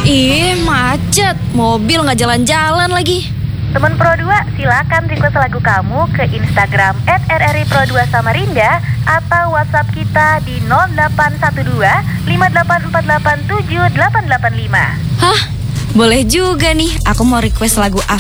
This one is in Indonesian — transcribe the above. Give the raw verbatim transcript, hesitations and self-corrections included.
Ih, macet. Mobil nggak jalan-jalan lagi. Temen Pro dua, silakan request lagu kamu ke Instagram et r r i pro dua Samarinda atau WhatsApp kita di nol delapan satu dua lima delapan empat delapan tujuh delapan delapan lima. Hah? Boleh juga nih. Aku mau request lagu